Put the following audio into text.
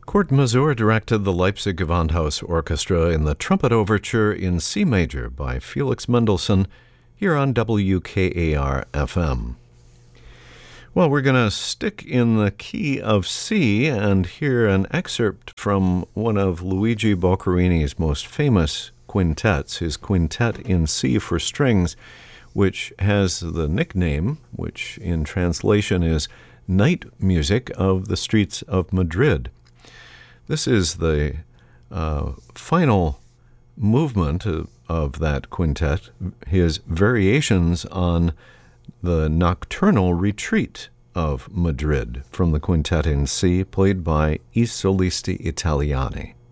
Kurt Masur directed the Leipzig Gewandhaus Orchestra in the Trumpet Overture in C major by Felix Mendelssohn here on WKAR-FM. Well, we're going to stick in the key of C and hear an excerpt from one of Luigi Boccherini's most famous quintets, his Quintet in C for Strings, which has the nickname, which in translation is Night Music of the Streets of Madrid. This is the final movement of that quintet, his variations on the Nocturnal Retreat of Madrid from the Quintet in C, played by I Solisti Italiani.